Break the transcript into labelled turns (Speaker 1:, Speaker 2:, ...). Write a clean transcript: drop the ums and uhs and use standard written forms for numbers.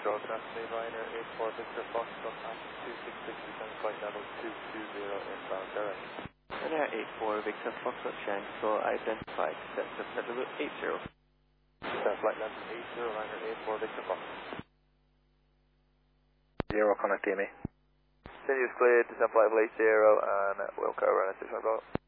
Speaker 1: control, Cascade Liner 84 Victor Foxtrot, altitude 2667, flight level 220 inbound direct.
Speaker 2: Ryanair 84 Victor Foxtrot, Shanghai Control identified, set to level 80.
Speaker 1: Flight level 80, Liner 84 Victor Foxtrot.
Speaker 3: 0, connect me.
Speaker 1: Continuous cleared, descend flight level 80 and Wilco running 6 1